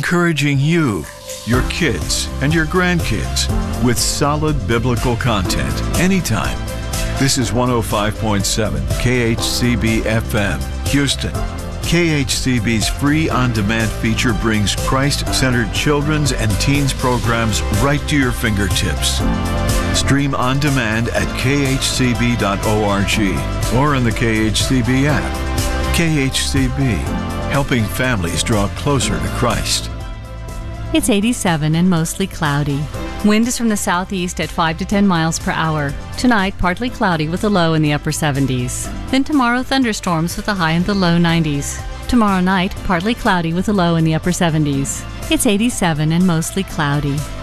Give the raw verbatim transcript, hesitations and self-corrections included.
encouraging you, your kids, and your grandkids with solid biblical content anytime. This is one oh five point seven K H C B F M, Houston. K H C B's free on-demand feature brings Christ-centered children's and teens programs right to your fingertips. Stream on demand at k h c b dot org or in the K H C B app. K H C B, helping families draw closer to Christ. It's eighty-seven and mostly cloudy. Wind is from the southeast at five to ten miles per hour. Tonight, partly cloudy with a low in the upper seventies. Then tomorrow, thunderstorms with a high in the low nineties. Tomorrow night, partly cloudy with a low in the upper seventies. It's eighty-seven and mostly cloudy.